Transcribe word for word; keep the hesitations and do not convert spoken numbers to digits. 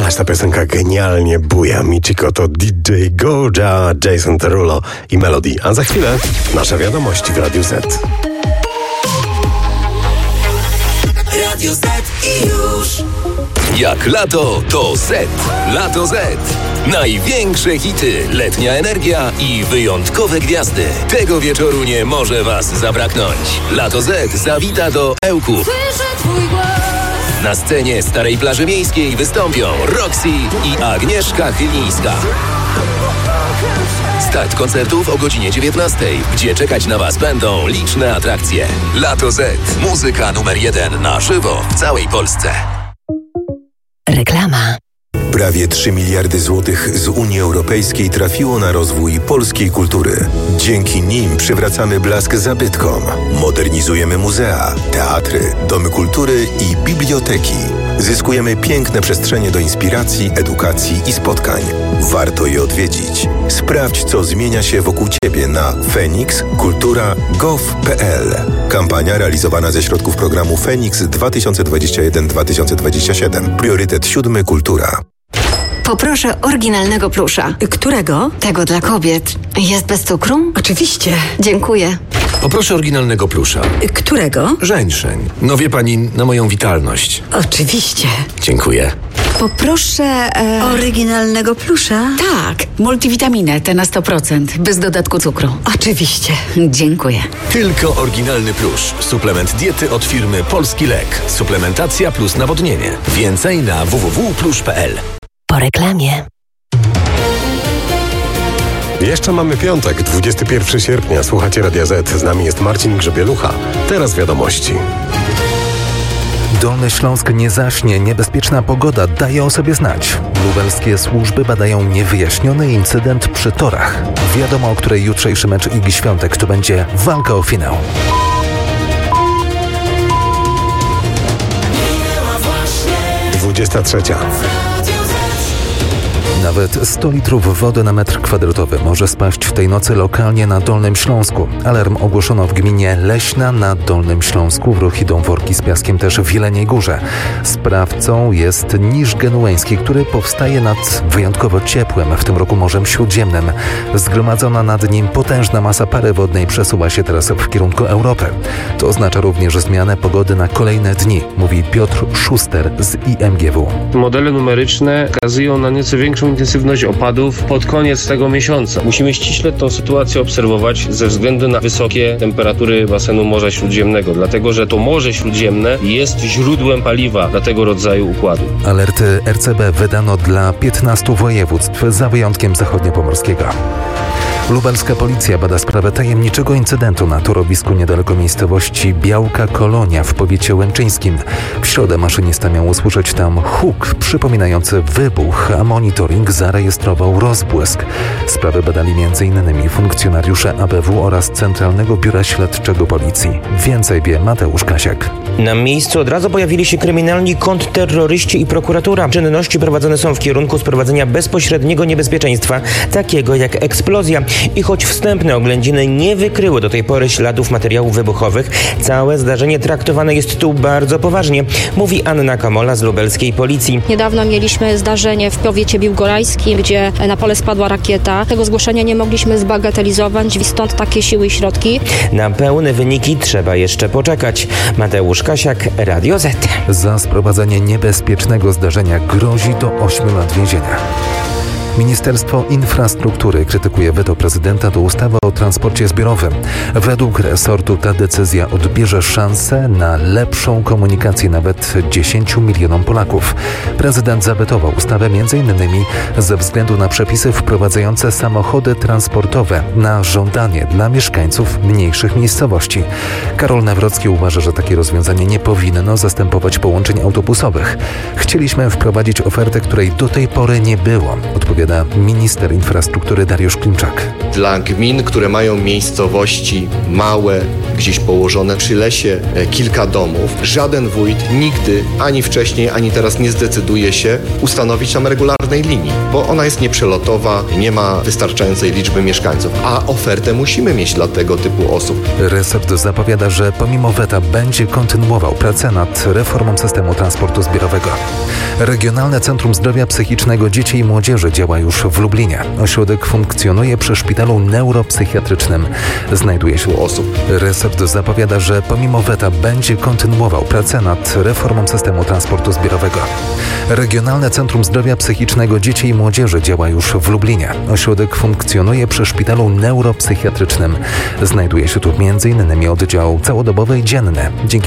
Ależ ta piosenka genialnie buja. Michiko to D J Goja, Jason Derulo i Melody. A za chwilę nasze wiadomości w Radiu Z. Radio Z i już. Jak lato, to Z. Lato Z. Największe hity, letnia energia i wyjątkowe gwiazdy. Tego wieczoru nie może was zabraknąć. Lato Z zawita do Ełku. Słyszę twój głos. Na scenie Starej Plaży Miejskiej wystąpią Roxy i Agnieszka Chylińska. Start koncertów o godzinie dziewiętnastej, gdzie czekać na was będą liczne atrakcje. Lato Z. Muzyka numer jeden na żywo w całej Polsce. Reklama. Prawie trzy miliardy złotych z Unii Europejskiej trafiło na rozwój polskiej kultury. Dzięki nim przywracamy blask zabytkom, modernizujemy muzea, teatry, domy kultury i biblioteki. Zyskujemy piękne przestrzenie do inspiracji, edukacji i spotkań. Warto je odwiedzić. Sprawdź, co zmienia się wokół Ciebie na fenix kultura kropka gov kropka p l. Kampania realizowana ze środków programu Feniks dwa tysiące dwadzieścia jeden do dwa tysiące dwadzieścia siedem. Priorytet siódmy Kultura. Poproszę oryginalnego plusza. Którego? Tego dla kobiet. Jest bez cukru? Oczywiście. Dziękuję. Poproszę oryginalnego plusza. Którego? Żeńszeń. No wie pani, na moją witalność. Oczywiście. Dziękuję. Poproszę... E... Oryginalnego plusza? Tak, multivitaminę, te na sto procent, bez dodatku cukru. Oczywiście. Dziękuję. Tylko oryginalny plusz. Suplement diety od firmy Polski Lek. Suplementacja plus nawodnienie. Więcej na w w w kropka plusz kropka p l. Po reklamie. Jeszcze mamy piątek, dwudziestego pierwszego sierpnia. Słuchacie Radia Z. Z nami jest Marcin Grzebielucha. Teraz wiadomości. Dolny Śląsk nie zaśnie, niebezpieczna pogoda daje o sobie znać. Lubelskie służby badają niewyjaśniony incydent przy torach. Wiadomo, o której jutrzejszy mecz Igi Świątek to będzie walka o finał. dwudziesta trzecia. Nawet sto litrów wody na metr kwadratowy może spaść w tej nocy lokalnie na Dolnym Śląsku. Alarm ogłoszono w gminie Leśna na Dolnym Śląsku. W ruch idą worki z piaskiem też w Jeleniej Górze. Sprawcą jest niż genueński, który powstaje nad wyjątkowo ciepłym w tym roku Morzem Śródziemnym. Zgromadzona nad nim potężna masa pary wodnej przesuwa się teraz w kierunku Europy. To oznacza również zmianę pogody na kolejne dni, mówi Piotr Szuster z I M G W. Modele numeryczne wskazują na nieco większą intensywność opadów pod koniec tego miesiąca. Musimy ściśle tę sytuację obserwować ze względu na wysokie temperatury basenu Morza Śródziemnego, dlatego że to Morze Śródziemne jest źródłem paliwa dla tego rodzaju układu. Alerty R C B wydano dla piętnastu województw, za wyjątkiem zachodniopomorskiego. Lubelska policja bada sprawę tajemniczego incydentu na torowisku niedaleko miejscowości Białka Kolonia w powiecie łęczyńskim. W środę maszynista miał usłyszeć tam huk przypominający wybuch, a monitoring zarejestrował rozbłysk. Sprawę badali między innymi funkcjonariusze A B W oraz Centralnego Biura Śledczego Policji. Więcej wie Mateusz Kasiak. Na miejscu od razu pojawili się kryminalni kontrterroryści i prokuratura. Czynności prowadzone są w kierunku sprowadzenia bezpośredniego niebezpieczeństwa, takiego jak eksplozja. I choć wstępne oględziny nie wykryły do tej pory śladów materiałów wybuchowych, całe zdarzenie traktowane jest tu bardzo poważnie, mówi Anna Kamola z lubelskiej policji. Niedawno mieliśmy zdarzenie w powiecie biłgorajskim, gdzie na pole spadła rakieta. Tego zgłoszenia nie mogliśmy zbagatelizować, stąd takie siły i środki. Na pełne wyniki trzeba jeszcze poczekać. Mateusz Kasiak, Radio Z. Za sprowadzenie niebezpiecznego zdarzenia grozi do ośmiu lat więzienia. Ministerstwo Infrastruktury krytykuje weto prezydenta do ustawy o transporcie zbiorowym. Według resortu ta decyzja odbierze szansę na lepszą komunikację nawet dziesięciu milionom Polaków. Prezydent zawetował ustawę m.in. ze względu na przepisy wprowadzające samochody transportowe na żądanie dla mieszkańców mniejszych miejscowości. Karol Nawrocki uważa, że takie rozwiązanie nie powinno zastępować połączeń autobusowych. Chcieliśmy wprowadzić ofertę, której do tej pory nie było, odpowiada minister infrastruktury Dariusz Klimczak. Dla gmin, które mają miejscowości małe, gdzieś położone przy lesie, kilka domów, żaden wójt nigdy, ani wcześniej, ani teraz nie zdecyduje się ustanowić tam regularnej linii, bo ona jest nieprzelotowa, nie ma wystarczającej liczby mieszkańców, a ofertę musimy mieć dla tego typu osób. Resort zapowiada, że pomimo weta będzie kontynuował pracę nad reformą systemu transportu zbiorowego. Regionalne Centrum Zdrowia Psychicznego Dzieci i Młodzieży działa już w Lublinie. Ośrodek funkcjonuje przy szpitalu neuropsychiatrycznym. Znajduje się osób. Resort zapowiada, że pomimo weta będzie kontynuował pracę nad reformą systemu transportu zbiorowego. Regionalne Centrum Zdrowia Psychicznego Dzieci i Młodzieży działa już w Lublinie. Ośrodek funkcjonuje przy szpitalu neuropsychiatrycznym. Znajduje się tu m.in. oddział całodobowy i dzienny. Dzięki